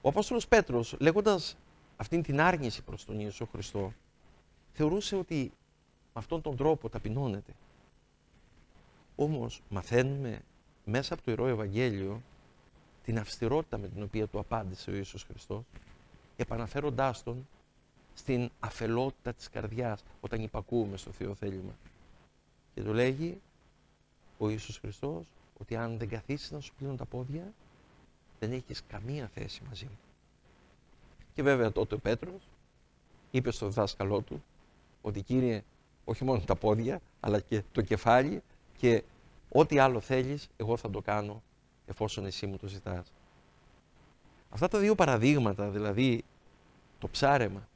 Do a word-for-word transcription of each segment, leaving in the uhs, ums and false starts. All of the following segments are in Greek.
Ο Απόστολος Πέτρος, λέγοντας αυτήν την άρνηση προς τον Ιησού Χριστό, θεωρούσε ότι με αυτόν τον τρόπο ταπεινώνεται. Όμως μαθαίνουμε μέσα από το Ιερό Ευαγγέλιο την αυστηρότητα με την οποία του απάντησε ο Ιησούς Χριστός, επαναφέροντάς τον στην αφελότητα της καρδιάς όταν υπακούουμε στο Θείο θέλημα. Και του λέγει ο Ιησούς Χριστός ότι αν δεν καθίσεις να σου πλύνουν τα πόδια, δεν έχεις καμία θέση μαζί μου. Και βέβαια τότε ο Πέτρος είπε στο δάσκαλό του ότι Κύριε, όχι μόνο τα πόδια, αλλά και το κεφάλι, και ό,τι άλλο θέλεις, εγώ θα το κάνω εφόσον εσύ μου το ζητάς. Αυτά τα δύο παραδείγματα, δηλαδή το ψάρεμα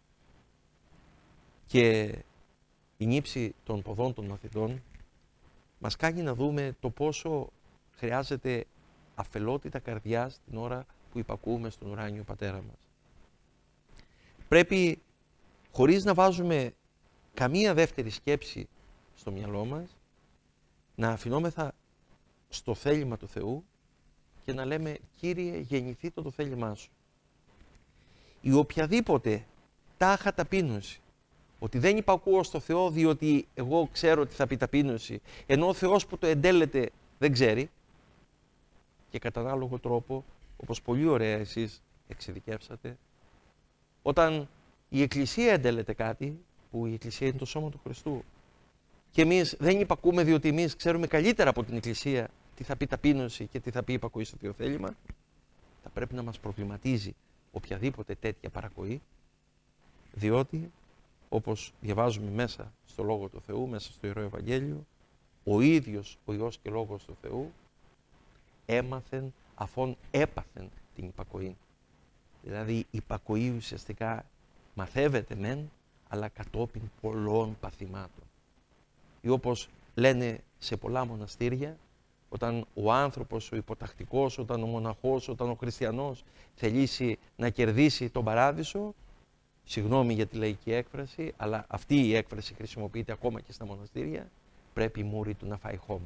και η νύψη των ποδών των μαθητών, μας κάνει να δούμε το πόσο χρειάζεται αφελότητα καρδιάς την ώρα που υπακούμε στον ουράνιο Πατέρα μας. Πρέπει, χωρίς να βάζουμε καμία δεύτερη σκέψη στο μυαλό μας, να αφινόμεθα στο θέλημα του Θεού και να λέμε Κύριε, γεννηθεί το, το θέλημά σου. Η οποιαδήποτε τάχα ταπείνωση, ότι δεν υπακούω στο Θεό διότι εγώ ξέρω τι θα πει ταπείνωση, ενώ ο Θεός που το εντέλεται δεν ξέρει, και κατά ανάλογο τρόπο, όπως πολύ ωραία εσείς εξειδικεύσατε, όταν η Εκκλησία εντέλεται κάτι, που η Εκκλησία είναι το σώμα του Χριστού, και εμείς δεν υπακούμε διότι εμείς ξέρουμε καλύτερα από την Εκκλησία τι θα πει ταπείνωση και τι θα πει υπακοή στο Θείο θέλημα, θα πρέπει να μας προβληματίζει οποιαδήποτε τέτοια παρακοή, διότι, όπως διαβάζουμε μέσα στο Λόγο του Θεού, μέσα στο Ιερό Ευαγγέλιο, ο ίδιος ο Υιός και Λόγος του Θεού έμαθεν αφόν έπαθεν την υπακοή. Δηλαδή η υπακοή ουσιαστικά μαθεύεται μεν, αλλά κατόπιν πολλών παθημάτων. Ή όπως λένε σε πολλά μοναστήρια, όταν ο άνθρωπος, ο υποτακτικός, όταν ο μοναχός, όταν ο χριστιανός θελήσει να κερδίσει τον παράδεισο, συγγνώμη για τη λαϊκή έκφραση, αλλά αυτή η έκφραση χρησιμοποιείται ακόμα και στα μοναστήρια, πρέπει η μούρη του να φάει χώμα.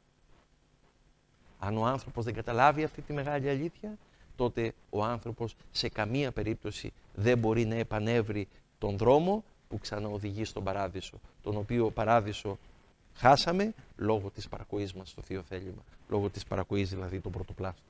Αν ο άνθρωπος δεν καταλάβει αυτή τη μεγάλη αλήθεια, τότε ο άνθρωπος σε καμία περίπτωση δεν μπορεί να επανέβρει τον δρόμο που ξαναοδηγεί στον παράδεισο, τον οποίο παράδεισο χάσαμε λόγω της παρακοής μας στο Θείο θέλημα, λόγω της παρακοής δηλαδή των πρωτοπλάστων.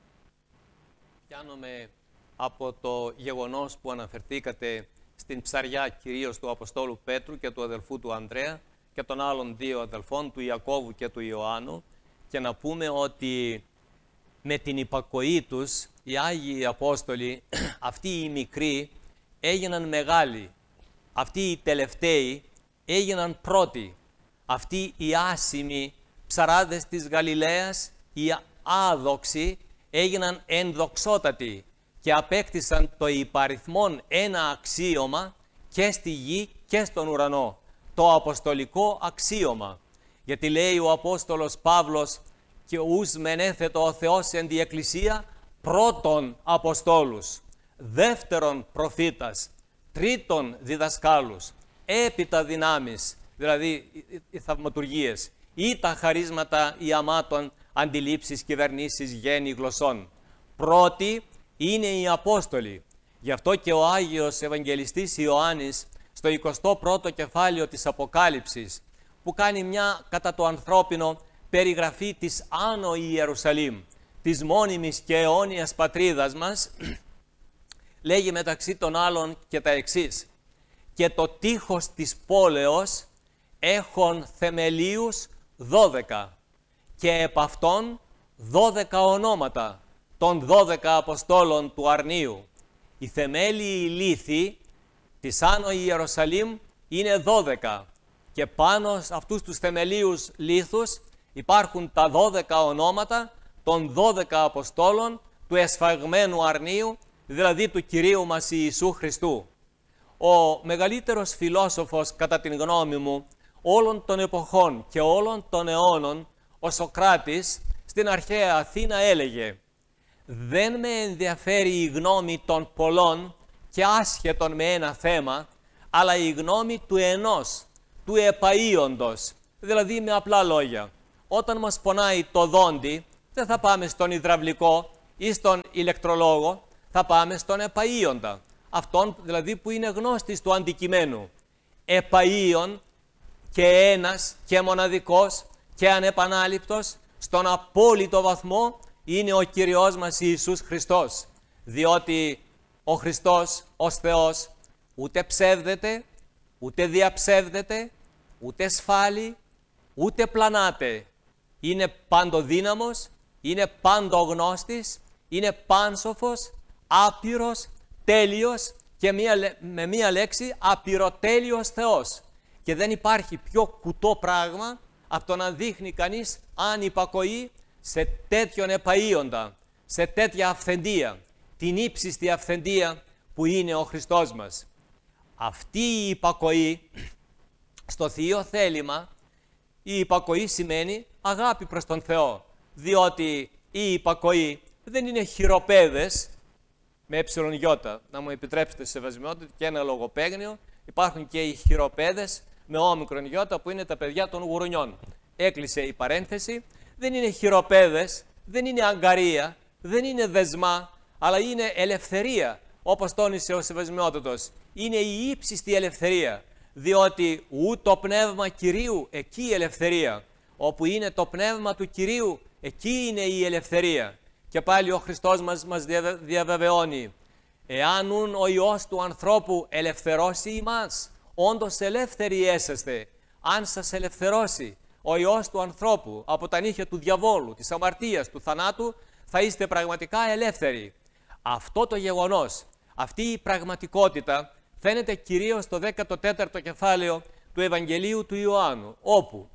Πιάνομαι από το γεγονός που αναφερθήκατε στην ψαριά κυρίως του Αποστόλου Πέτρου και του αδελφού του Ανδρέα και των άλλων δύο αδελφών, του Ιακώβου και του Ιωάννου, και να πούμε ότι με την υπακοή τους οι Άγιοι Απόστολοι, αυτοί οι μικροί, έγιναν μεγάλοι. Αυτοί οι τελευταίοι έγιναν πρώτοι. Αυτοί οι άσημοι ψαράδες της Γαλιλαίας, οι άδοξοι, έγιναν ενδοξότατοι και απέκτησαν το υπαριθμόν ένα αξίωμα και στη γη και στον ουρανό, το αποστολικό αξίωμα. Γιατί λέει ο Απόστολος Παύλος και ους μενέθετο ο Θεός εν τη Εκκλησία πρώτον Αποστόλους, δεύτερον προφήτας, τρίτον διδασκάλους, έπειτα δυνάμεις, δηλαδή οι θαυματουργίες, ή τα χαρίσματα ιαμάτων, αντιλήψεις, κυβερνήσεις, γέννη, γλωσσών. Πρώτοι είναι οι Απόστολοι. Γι' αυτό και ο Άγιος Ευαγγελιστής Ιωάννης στο εικοστό πρώτο κεφάλαιο της Αποκάλυψης, που κάνει μια κατά το ανθρώπινο περιγραφή της Άνω Ιερουσαλήμ, της μόνιμης και αιώνιας πατρίδας μας, λέγει μεταξύ των άλλων και τα εξής: «Και το τείχος της πόλεως έχων θεμελίους δώδεκα, και επ' αυτών δώδεκα ονόματα των δώδεκα Αποστόλων του Αρνίου. Οι θεμέλιοι λίθοι της Άνω Ιερουσαλήμ είναι δώδεκα, και πάνω σε αυτούς τους θεμελίους λίθους υπάρχουν τα δώδεκα ονόματα των δώδεκα Αποστόλων του εσφαγμένου αρνίου, δηλαδή του Κυρίου μας Ιησού Χριστού». Ο μεγαλύτερος φιλόσοφος, κατά την γνώμη μου, όλων των εποχών και όλων των αιώνων, ο Σωκράτης, στην αρχαία Αθήνα έλεγε: «Δεν με ενδιαφέρει η γνώμη των πολλών και άσχετον με ένα θέμα, αλλά η γνώμη του ενός, του επαΐοντος». Δηλαδή, με απλά λόγια, όταν μας πονάει το δόντι, δεν θα πάμε στον υδραυλικό ή στον ηλεκτρολόγο, θα πάμε στον επαΐοντα. Αυτόν δηλαδή που είναι γνώστης του αντικειμένου. Επαΐον και ένας και μοναδικός και ανεπανάληπτος, στον απόλυτο βαθμό είναι ο Κυριός μας Ιησούς Χριστός. Διότι ο Χριστός ως Θεός ούτε ψεύδεται, ούτε διαψεύδεται, ούτε σφάλει, ούτε πλανάται. Είναι παντοδύναμος, είναι παντογνώστης, είναι πάνσοφος, άπειρος, τέλειος και μία, με μία λέξη απειροτέλειος Θεός. Και δεν υπάρχει πιο κουτό πράγμα από το να δείχνει κανείς ανυπακοή σε τέτοιον επαΐοντα, σε τέτοια αυθεντία, την ύψιστη αυθεντία που είναι ο Χριστός μας. Αυτή η υπακοή στο Θείο θέλημα, η υπακοή σημαίνει αγάπη προς τον Θεό, διότι η υπακοή δεν είναι χειροπέδες με εψιλονιώτα. Να μου επιτρέψετε σεβασμιότητα και ένα λογοπαίγνιο, υπάρχουν και οι χειροπέδες με όμικρον γιώτα που είναι τα παιδιά των γουρουνιών. Έκλεισε η παρένθεση, δεν είναι χειροπέδες, δεν είναι αγκαρία, δεν είναι δεσμά, αλλά είναι ελευθερία, όπως τόνισε ο Σεβασμιότατος. Είναι η ύψιστη ελευθερία, διότι ου το πνεύμα Κυρίου, εκεί η ελευθερία. Όπου είναι το πνεύμα του Κυρίου, εκεί είναι η ελευθερία. Και πάλι ο Χριστός μας, μας διαβεβαιώνει, εάν ουν ο Υιός του ανθρώπου ελευθερώσει ημάς, όντως ελεύθεροι έσαστε. Αν σας ελευθερώσει ο Υιός του ανθρώπου από τα νύχια του διαβόλου, της αμαρτίας, του θανάτου, θα είστε πραγματικά ελεύθεροι. Αυτό το γεγονός, αυτή η πραγματικότητα φαίνεται κυρίως στο δέκατο τέταρτο κεφάλαιο του Ευαγγελίου του Ιωάννου, όπου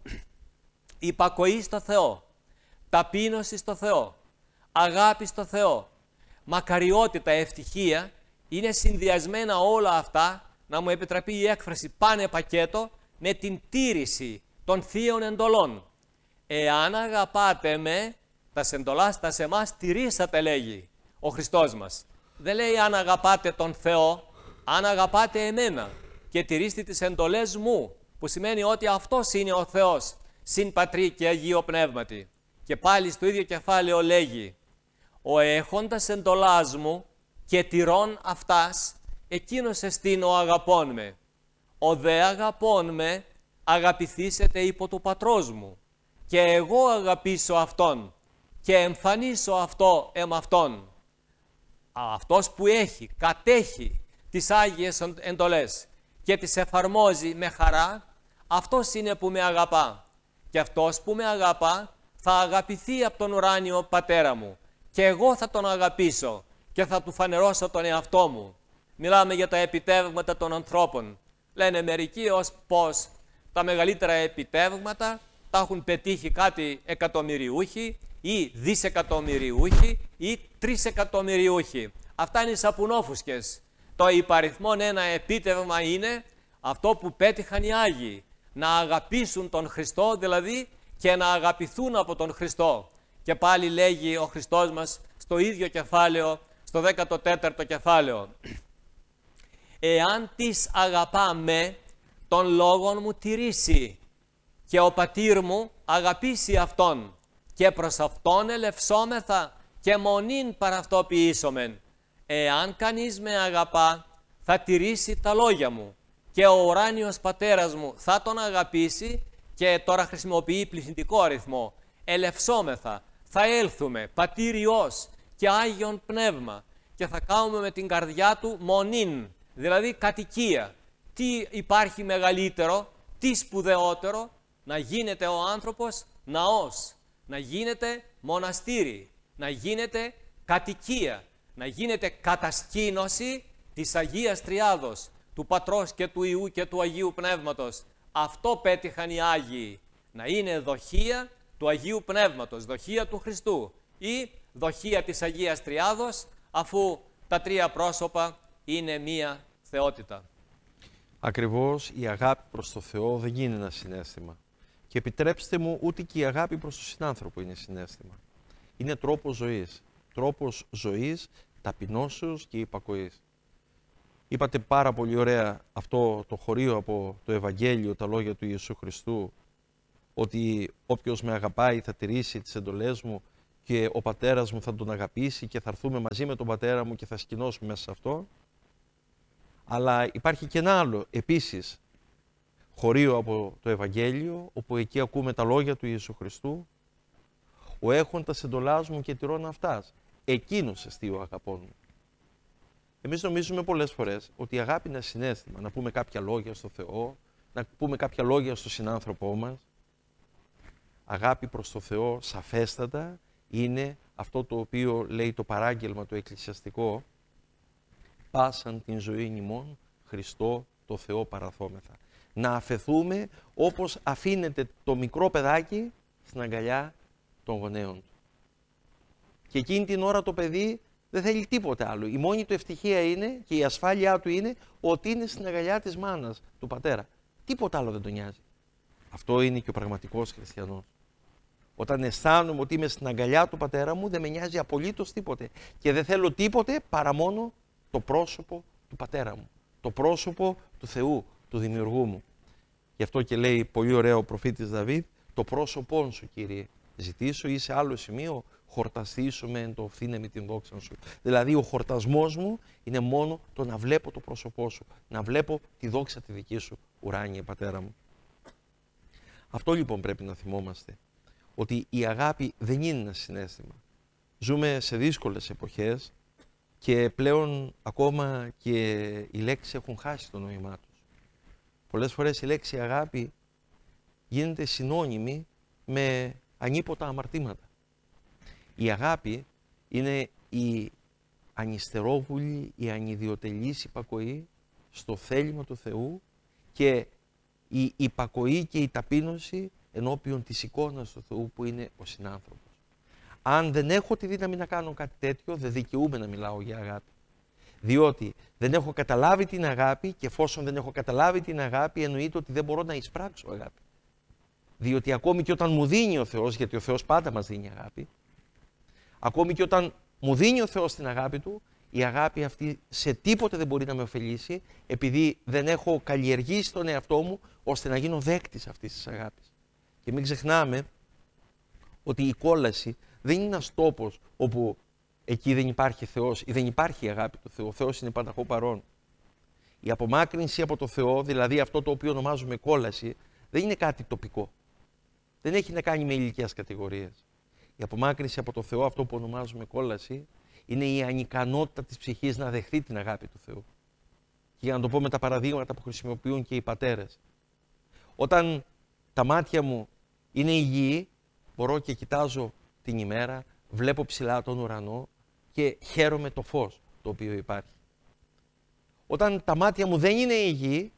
υπακοή στο Θεό, ταπείνωση στο Θεό, αγάπη στο Θεό, μακαριότητα, ευτυχία, είναι συνδυασμένα όλα αυτά, να μου επιτραπεί η έκφραση πάνε πακέτο, με την τήρηση των θείων εντολών. Εάν αγαπάτε με, τα εντολάς τα σε εμάς τηρήσατε, λέγει ο Χριστός μας. Δεν λέει αν αγαπάτε τον Θεό, αν αγαπάτε εμένα και τηρήστε τις εντολές μου, που σημαίνει ότι αυτός είναι ο Θεός, συν Πατρί και Αγίο Πνεύματι. Και πάλι στο ίδιο κεφάλαιο λέγει, ο έχοντας εντολάς μου και τηρών αυτάς, εκείνος εστίν ο αγαπών με. Ο δε αγαπών με, αγαπηθήσετε υπό του Πατρός μου. Και εγώ αγαπήσω Αυτόν και εμφανίσω αυτό εμ Αυτόν. Αυτός που έχει, κατέχει τις Άγιες εντολές και τις εφαρμόζει με χαρά, αυτός είναι που με αγαπά. Και αυτός που με αγαπά θα αγαπηθεί από τον ουράνιο Πατέρα μου. Και εγώ θα τον αγαπήσω και θα του φανερώσω τον εαυτό μου. Μιλάμε για τα επιτεύγματα των ανθρώπων. Λένε μερικοί ως πως τα μεγαλύτερα επιτεύγματα τα έχουν πετύχει κάτι εκατομμυριούχοι ή δισεκατομμυριούχοι ή τρισεκατομμυριούχοι. Αυτά είναι οι σαπουνόφουσκες. Το υπαριθμόν ένα επίτευγμα είναι αυτό που πέτυχαν οι Άγιοι. Να αγαπήσουν τον Χριστό δηλαδή και να αγαπηθούν από τον Χριστό. Και πάλι λέγει ο Χριστός μας στο ίδιο κεφάλαιο, στο δέκατο τέταρτο κεφάλαιο. Εάν τις αγαπάμε, τον λόγον μου τηρήσει και ο πατήρ μου αγαπήσει αυτόν και προς αυτόν ελευσόμεθα και μονήν παρά αυτό ποιήσομεν. Εάν κανείς με αγαπά, θα τηρήσει τα λόγια μου και ο ουράνιος πατέρας μου θα τον αγαπήσει, και τώρα χρησιμοποιεί πληθυντικό αριθμό, ελευσόμεθα, θα έλθουμε, πατήρ Υιός και Άγιον Πνεύμα, και θα κάνουμε με την καρδιά του μονήν, δηλαδή κατοικία. Τι υπάρχει μεγαλύτερο, τι σπουδαιότερο, να γίνεται ο άνθρωπος ναός, να γίνεται μοναστήρι, να γίνεται κατοικία, να γίνεται κατασκήνωση της Αγίας Τριάδος, του Πατρός και του Υιού και του Αγίου Πνεύματος. Αυτό πέτυχαν οι Άγιοι, να είναι δοχεία του Αγίου Πνεύματος, δοχεία του Χριστού ή δοχεία της Αγίας Τριάδος, αφού τα τρία πρόσωπα είναι μία θεότητα. Ακριβώς η αγάπη προς το Θεό δεν είναι ένα συναίσθημα. Και επιτρέψτε μου, ούτε και η αγάπη προς τον συνάνθρωπο είναι συναίσθημα. Είναι τρόπος ζωής. Τρόπος ζωής, ταπεινώσεως και υπακοής. Είπατε πάρα πολύ ωραία αυτό το χωρίο από το Ευαγγέλιο, τα λόγια του Ιησού Χριστού, ότι όποιος με αγαπάει θα τηρήσει τις εντολές μου και ο πατέρας μου θα τον αγαπήσει και θα έρθουμε μαζί με τον πατέρα μου και θα σκηνώσουμε μέσα σε αυτό. Αλλά υπάρχει και ένα άλλο, επίσης, χωρίο από το Ευαγγέλιο, όπου εκεί ακούμε τα λόγια του Ιησού Χριστού. Ο έχοντας εντολάς μου και τηρών αυτάς, εκείνος εστί ο αγαπών μου. Εμείς νομίζουμε πολλές φορές ότι η αγάπη είναι συναίσθημα, να πούμε κάποια λόγια στο Θεό, να πούμε κάποια λόγια στο συνάνθρωπό μας. Αγάπη προς το Θεό, σαφέστατα, είναι αυτό το οποίο λέει το παράγγελμα το εκκλησιαστικό, πάσαν την ζωή ημών, Χριστό το Θεό παραθόμεθα. Να αφεθούμε όπως αφήνεται το μικρό παιδάκι στην αγκαλιά των γονέων του. Και εκείνη την ώρα το παιδί δεν θέλει τίποτε άλλο. Η μόνη του ευτυχία είναι και η ασφάλειά του είναι ότι είναι στην αγκαλιά της μάνας, του πατέρα. Τίποτα άλλο δεν τον νοιάζει. Αυτό είναι και ο πραγματικός χριστιανός. Όταν αισθάνομαι ότι είμαι στην αγκαλιά του πατέρα μου, δεν με νοιάζει απολύτως τίποτε. Και δεν θέλω τίποτε παρά μόνο το πρόσωπο του πατέρα μου. Το πρόσωπο του Θεού, του Δημιουργού μου. Γι' αυτό και λέει πολύ ωραίο ο προφήτης Δαβίδ, το πρόσωπόν σου, Κύριε, ζητήσω, ή σε άλλο σημείο, χορταστήσουμε εν το φθήνε με την δόξα σου. Δηλαδή ο χορτασμός μου είναι μόνο το να βλέπω το πρόσωπό σου, να βλέπω τη δόξα τη δική σου, ουράνιε πατέρα μου. Αυτό λοιπόν πρέπει να θυμόμαστε, ότι η αγάπη δεν είναι ένα συναίσθημα. Ζούμε σε δύσκολες εποχές και πλέον ακόμα και οι λέξεις έχουν χάσει το νόημά τους. Πολλές φορές η λέξη αγάπη γίνεται συνώνυμη με ανίποτα αμαρτήματα. Η αγάπη είναι η ανυστερόβουλη, η ανιδιοτελής υπακοή στο θέλημα του Θεού και η υπακοή και η ταπείνωση ενώπιον της εικόνας του Θεού που είναι ο συνάνθρωπος. Αν δεν έχω τη δύναμη να κάνω κάτι τέτοιο, δεν δικαιούμαι να μιλάω για αγάπη. Διότι δεν έχω καταλάβει την αγάπη και εφόσον δεν έχω καταλάβει την αγάπη, εννοείται ότι δεν μπορώ να εισπράξω αγάπη. Διότι ακόμη και όταν μου δίνει ο Θεός, γιατί ο Θεός πάντα μας δίνει αγάπη, ακόμη και όταν μου δίνει ο Θεός την αγάπη Του, η αγάπη αυτή σε τίποτε δεν μπορεί να με ωφελήσει, επειδή δεν έχω καλλιεργήσει τον εαυτό μου, ώστε να γίνω δέκτης αυτής της αγάπης. Και μην ξεχνάμε ότι η κόλαση δεν είναι ένας τόπος όπου εκεί δεν υπάρχει Θεός ή δεν υπάρχει η αγάπη του Θεού. Ο Θεός είναι πανταχού παρόν. Η απομάκρυνση από το Θεό, δηλαδή αυτό το οποίο ονομάζουμε κόλαση, δεν είναι κάτι τοπικό. Δεν έχει να κάνει με ηλικίας κατηγορίες. Η απομάκρυνση από το Θεό, αυτό που ονομάζουμε κόλαση, είναι η ανικανότητα της ψυχής να δεχθεί την αγάπη του Θεού. Και για να το πω με τα παραδείγματα που χρησιμοποιούν και οι πατέρες. Όταν τα μάτια μου είναι υγιή, μπορώ και κοιτάζω την ημέρα, βλέπω ψηλά τον ουρανό και χαίρομαι το φως το οποίο υπάρχει. Όταν τα μάτια μου δεν είναι υγιή,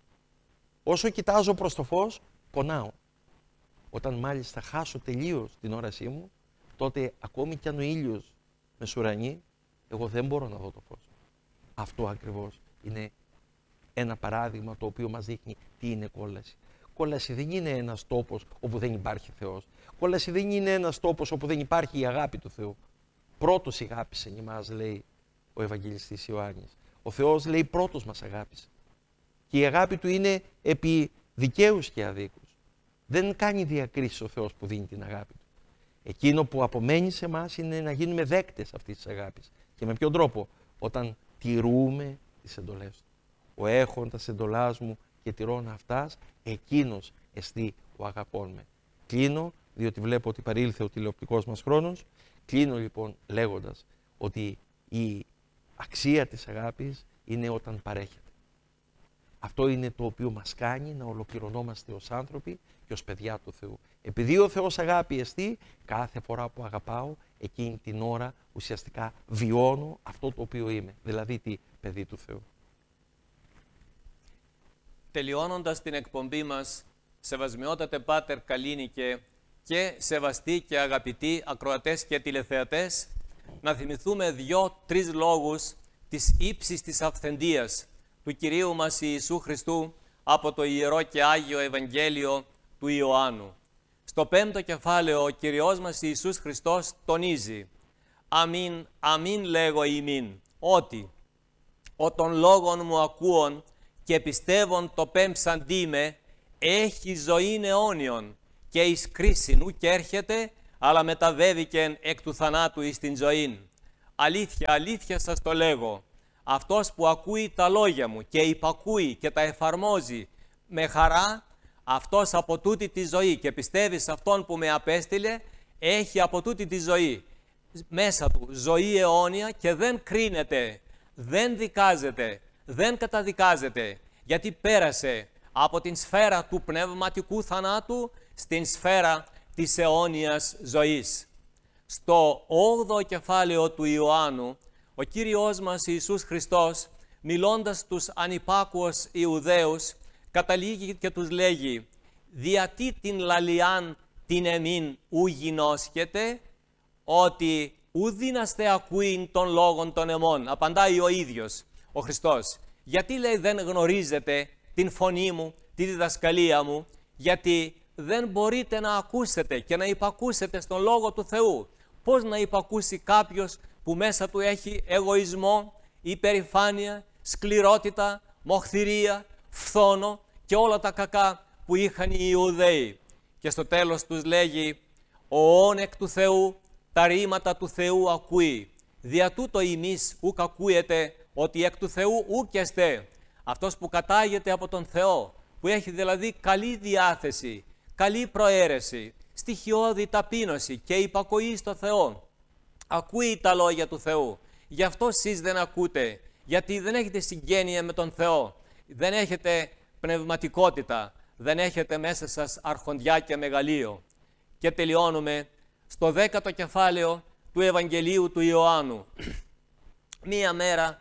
όσο κοιτάζω προς το φως, πονάω. Όταν μάλιστα χάσω τελείως την όρασή μου, τότε ακόμη κι αν ο ήλιος μεσουρανεί, εγώ δεν μπορώ να δω το φως. Αυτό ακριβώς είναι ένα παράδειγμα το οποίο μας δείχνει τι είναι κόλαση. Κόλαση δεν είναι ένας τόπος όπου δεν υπάρχει Θεός. Κόλαση δεν είναι ένας τόπος όπου δεν υπάρχει η αγάπη του Θεού. Πρώτος αγάπησε εμάς, λέει ο Ευαγγελιστής Ιωάννης. Ο Θεός, λέει, πρώτος μας αγάπησε. Και η αγάπη Του είναι επί δικαίους και αδίκους. Δεν κάνει διακρίσεις ο Θεός που δίνει την αγάπη Του. Εκείνο που απομένει σε εμάς είναι να γίνουμε δέκτες αυτής της αγάπης. Και με ποιον τρόπο? Όταν τηρούμε τις εντολές Του. Ο έχοντας εντολάς μου και τηρών αυτάς, εκείνος εστί ο αγαπών με. Κλείνω, διότι βλέπω ότι παρήλθε ο τηλεοπτικός μας χρόνος. Κλείνω λοιπόν λέγοντας ότι η αξία της αγάπης είναι όταν παρέχεται. Αυτό είναι το οποίο μας κάνει να ολοκληρωνόμαστε ως άνθρωποι και ως παιδιά του Θεού. Επειδή ο Θεός αγάπη εστί, κάθε φορά που αγαπάω, εκείνη την ώρα ουσιαστικά βιώνω αυτό το οποίο είμαι. Δηλαδή τι? Παιδί του Θεού. Τελειώνοντας την εκπομπή μας, σεβασμιότατε Πάτερ Καλίνικε και σεβαστοί και αγαπητοί ακροατές και τηλεθεατές, να θυμηθούμε δυο-τρεις λόγους της ύψης της αυθεντίας του Κυρίου μας Ιησού Χριστού από το Ιερό και Άγιο Ευαγγέλιο του Ιωάννου. Στο πέμπτο κεφάλαιο ο Κυριός μας Ιησούς Χριστός τονίζει «Αμήν, αμήν λέγω ημίν, ότι ο των λόγων μου ακούων και πιστεύων το πέμψαντί με, έχει ζωήν αιώνιον και εις κρίσιν ουκ έρχεται, αλλά μεταβέβηκεν εκ του θανάτου εις την ζωήν. Αλήθεια, αλήθεια σας το λέγω, αυτός που ακούει τα λόγια μου και υπακούει και τα εφαρμόζει με χαρά, αυτός από τούτη τη ζωή και πιστεύει σε αυτόν που με απέστειλε, έχει από τούτη τη ζωή μέσα του ζωή αιώνια και δεν κρίνεται, δεν δικάζεται, δεν καταδικάζεται, γιατί πέρασε από την σφαίρα του πνευματικού θανάτου στην σφαίρα της αιώνιας ζωής. Στο όγδοο κεφάλαιο του Ιωάννου, ο Κύριος μας Ιησούς Χριστός, μιλώντας στους ανυπάκουους Ιουδαίους, καταλήγει και τους λέγει «Διατί την λαλιάν την εμήν ου γινώσκεται, ότι ου δύναστε ακούειν των λόγων των εμών». Απαντάει ο ίδιος ο Χριστός. Γιατί λέει δεν γνωρίζετε την φωνή μου, τη διδασκαλία μου, γιατί δεν μπορείτε να ακούσετε και να υπακούσετε στον Λόγο του Θεού. Πώς να υπακούσει κάποιος που μέσα του έχει εγωισμό, υπερηφάνεια, σκληρότητα, μοχθηρία, φθόνο και όλα τα κακά που είχαν οι Ιουδαίοι. Και στο τέλος τους λέγει «Ο όν εκ του Θεού, τα ρήματα του Θεού ακούει. Δια τούτο ημείς ουκ ακούετε, ότι εκ του Θεού ουκ εστέ». Αυτός που κατάγεται από τον Θεό, που έχει δηλαδή καλή διάθεση, καλή προαίρεση, στοιχειώδη ταπείνωση και υπακοή στο Θεό, ακούει τα λόγια του Θεού. Γι' αυτό εσείς δεν ακούτε, γιατί δεν έχετε συγγένεια με τον Θεό, δεν έχετε πνευματικότητα, δεν έχετε μέσα σας αρχοντιά και μεγαλείο. Και τελειώνουμε στο δέκατο κεφάλαιο του Ευαγγελίου του Ιωάννου. Μία μέρα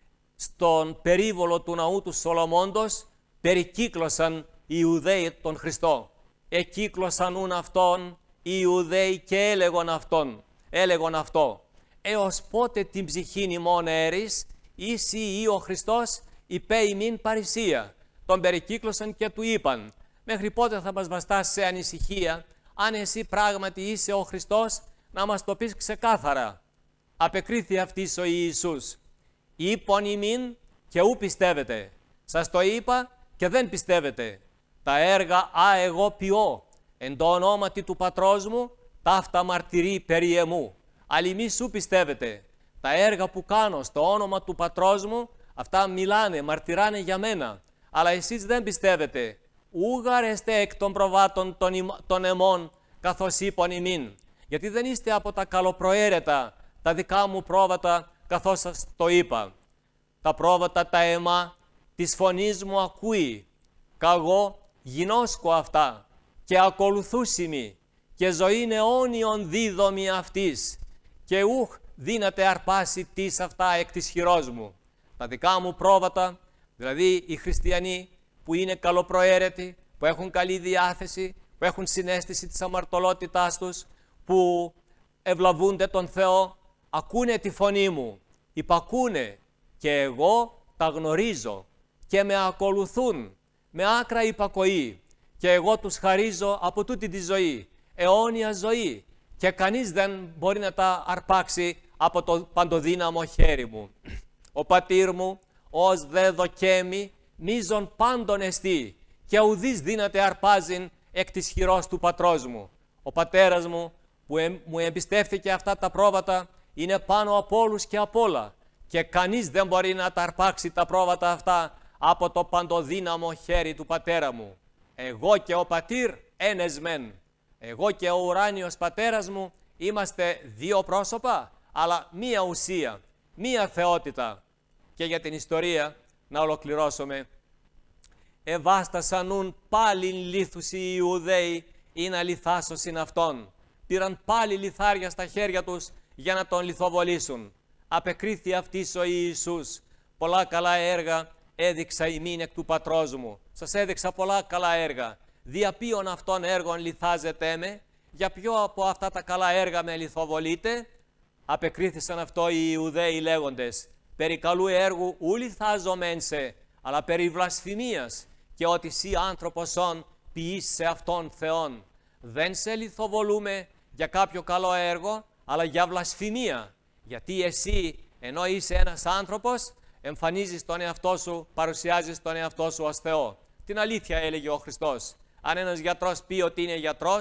στον περίβολο του ναού του Σολομώντος περικύκλωσαν οι Ιουδαίοι τον Χριστό. Εκύκλωσαν ούν αυτόν οι Ιουδαίοι και έλεγον αυτόν, έλεγον αυτό. Έως πότε την ψυχήν ημών έρης, ήσυ ή ο Χριστός υπέ ημίν παρησία. Τον περικύκλωσαν και του είπαν, μέχρι πότε θα μας βαστάς σε ανησυχία, αν εσύ πράγματι είσαι ο Χριστός, να μας το πεις ξεκάθαρα. Απεκρίθη αυτής ο Ιησούς. Είπον ημίν και ου πιστεύετε. Σας το είπα και δεν πιστεύετε. Τα έργα α εγώ ποιώ, εν το ονόματι του πατρός μου, ταύτα μαρτυρεί περί εμού. Αλλά μη σου πιστεύετε. Τα έργα που κάνω στο όνομα του πατρός μου, αυτά μιλάνε, μαρτυράνε για μένα. Αλλά εσείς δεν πιστεύετε. Ούγαρεστε εκ των προβάτων των, ημ, των εμών, καθώς είπον ημίν. Γιατί δεν είστε από τα καλοπροαίρετα, τα δικά μου πρόβατα, καθώς σας το είπα. Τα πρόβατα τα αιμά της φωνής μου ακούει. Καγώ γινώσκω αυτά και ακολουθούσιμη και ζωήν αιώνιον δίδομη αυτής και ούχ δύναται αρπάσει τις αυτά εκ της χειρός μου. Τα δικά μου πρόβατα, δηλαδή οι χριστιανοί που είναι καλοπροαίρετοι, που έχουν καλή διάθεση, που έχουν συναίσθηση της αμαρτωλότητάς τους, που ευλαβούνται τον Θεό, ακούνε τη φωνή μου, υπακούνε και εγώ τα γνωρίζω και με ακολουθούν με άκρα υπακοή και εγώ τους χαρίζω από τούτη τη ζωή, αιώνια ζωή και κανείς δεν μπορεί να τα αρπάξει από το παντοδύναμο χέρι μου. Ο πατήρ μου, ως δε δοκέμη, μίζων πάντων εστί και ουδείς δύναται αρπάζειν εκ της χειρός του πατρός μου. Ο πατέρας μου που εμ, μου εμπιστεύθηκε αυτά τα πρόβατα είναι πάνω από όλους και απ' όλα και κανείς δεν μπορεί να τα αρπάξει τα πρόβατα αυτά από το παντοδύναμο χέρι του πατέρα μου. Εγώ και ο πατήρ ένες μεν. Εγώ και ο ουράνιος πατέρας μου είμαστε δύο πρόσωπα, αλλά μία ουσία, μία θεότητα. Και για την ιστορία, να ολοκληρώσουμε, εβάστασαν ούν πάλιν λίθους οι Ιουδαίοι ή να λιθάσωσιν αυτόν. Πήραν πάλι λιθάρια στα χέρια τους για να τον λιθοβολήσουν. Απεκρίθη αυτής ο Ιησούς. Πολλά καλά έργα έδειξα ημίν εκ του πατρός μου. Σας έδειξα πολλά καλά έργα. Δια ποιον αυτών έργων λιθάζετε με, για ποιο από αυτά τα καλά έργα με λιθοβολείτε. Απεκρίθησαν αυτό οι Ιουδαίοι λέγοντες, περί καλού έργου ου λιθάζομεν σε, αλλά περί βλασφημίας, και ότι σύ άνθρωπος όν ποιείς σε αυτόν Θεόν. Δεν σε λιθοβολούμε για κάποιο καλό έργο, αλλά για βλασφημία. Γιατί εσύ, ενώ είσαι ένας άνθρωπος, εμφανίζεις τον εαυτό σου, παρουσιάζεις τον εαυτό σου ως Θεό. Την αλήθεια έλεγε ο Χριστός. Αν ένας γιατρός πει ότι είναι γιατρός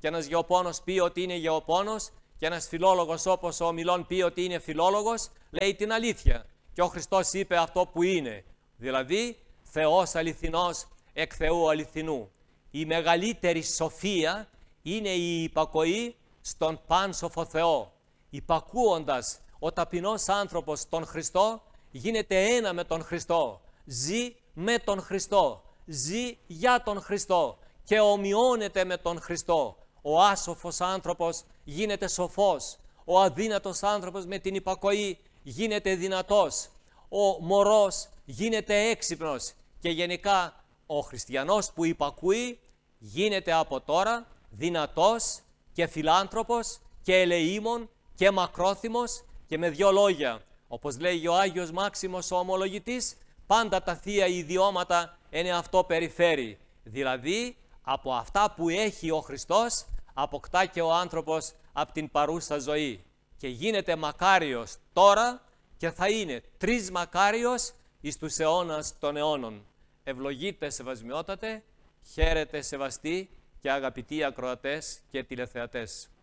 και ένας γεωπόνος πει ότι είναι γεωπόνος και ένας φιλόλογος όπως ο Μιλών πει ότι είναι φιλόλογος, λέει την αλήθεια. Και ο Χριστός είπε αυτό που είναι, δηλαδή Θεός αληθινός εκ Θεού αληθινού. Η μεγαλύτερη σοφία είναι η υπακοή στον πάνσοφο Θεό. Υπακούοντας ο ταπεινός άνθρωπος τον Χριστό, γίνεται ένα με τον Χριστό. Ζει με τον Χριστό. Ζει για τον Χριστό και ομοιώνεται με τον Χριστό. Ο άσοφος άνθρωπος γίνεται σοφός. Ο αδύνατος άνθρωπος με την υπακοή γίνεται δυνατός. Ο μωρός γίνεται έξυπνος. Και γενικά ο χριστιανός που υπακούει γίνεται από τώρα δυνατός και φιλάνθρωπος και ελεήμων και μακρόθυμος και με δύο λόγια. Όπως λέει ο Άγιος Μάξιμος ο ομολογητής, πάντα τα θεία ιδιώματα είναι αυτό περιφέρει. Δηλαδή, από αυτά που έχει ο Χριστός, αποκτά και ο άνθρωπος από την παρούσα ζωή. Και γίνεται μακάριος τώρα και θα είναι τρεις μακάριος εις τους αιώνας των αιώνων. Ευλογείτε σεβασμιότατε, χαίρετε σεβαστοί και αγαπητοί ακροατές και τηλεθεατές.